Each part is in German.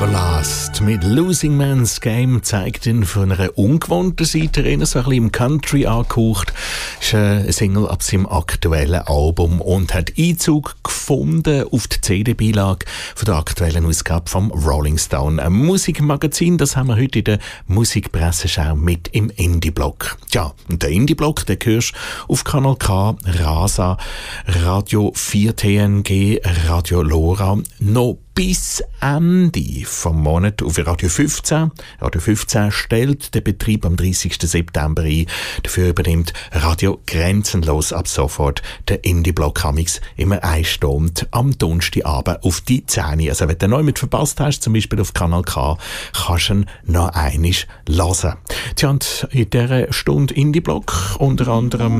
Everlast mit Losing Man's Game zeigt ihn von einer ungewohnten Seite, eher so ein bisschen im Country angehaucht. Das ist eine Single ab seinem aktuellen Album und hat Einzug gefunden auf die CD-Beilage von der aktuellen Ausgabe vom Rolling Stone. Ein Musikmagazin, das haben wir heute in der Musikpresseschau mit im Indie-Block. Ja, und der Indie-Block, den hörst du auf Kanal K, Rasa, Radio 4 TNG, Radio Lora, noch bis Ende vom Monat auf Radio 15. Radio 15 stellt den Betrieb am 30. September ein. Dafür übernimmt Radio Grenzenlos ab sofort den Indie-Block amix immer 1 Stunde am Donnerstagabend auf die 10. Also wenn du neu mit verpasst hast, zum Beispiel auf Kanal K, kannst du ihn noch einmal hören. Tja, und in dieser Stunde Indie-Block unter anderem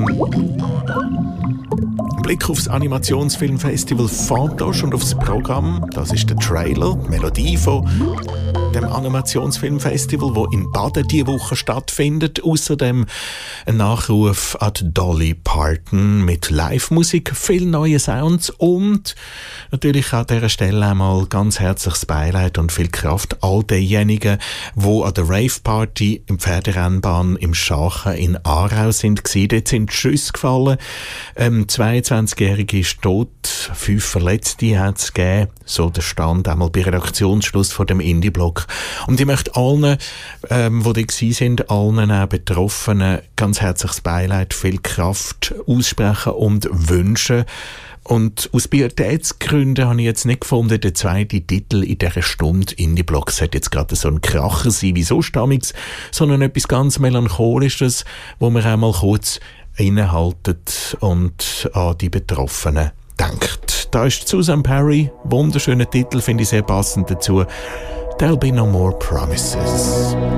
Blick aufs Animationsfilmfestival Fantoche und aufs Programm. Das ist der Trailer, die Melodie von dem Animationsfilmfestival, wo in Baden diese Woche stattfindet. Außerdem ein Nachruf an Dolly Parton mit Live-Musik, viele neue Sounds und natürlich an dieser Stelle einmal ganz herzliches Beileid und viel Kraft all denjenigen, die an der Rave-Party im Pferderennbahn im Schachen in Aarau sind. Dort sind Schüsse gefallen. 22-Jährige ist tot, 5 Verletzte hat es gegeben. So der Stand einmal bei Redaktionsschluss von dem Indie-Block. Und ich möchte allen, die da waren, allen auch Betroffenen ganz herzliches Beileid, viel Kraft aussprechen und wünschen. Und aus Pietätsgründen habe ich jetzt nicht gefunden, der zweite Titel in dieser Stunde Indie-Block sollte jetzt gerade so ein Kracher sein wie so stammig, sondern etwas ganz Melancholisches, wo man einmal kurz innehaltet und an die Betroffenen denkt. Da ist Susan Perry, wunderschöner Titel, finde ich sehr passend dazu. There'll be no more promises.